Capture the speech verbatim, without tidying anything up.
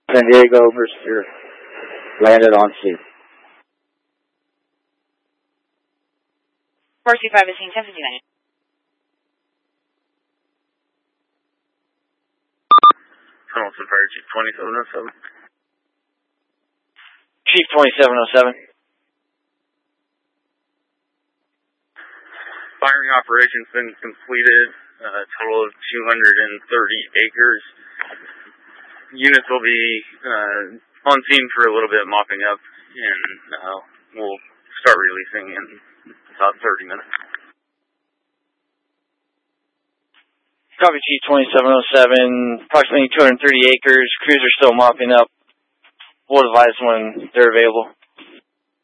San Diego, Mercer, landed on scene. four two five is seen, ten fifty-nine. Hamilton Fire Chief twenty-seven oh seven. Chief twenty-seven oh seven. Firing operation's been completed, a uh, total of two hundred thirty acres. Units will be uh, on scene for a little bit, mopping up, and uh, we'll start releasing in about thirty minutes. Copy, Chief twenty-seven oh seven. Approximately two hundred thirty acres. Crews are still mopping up. We'll advise when they're available.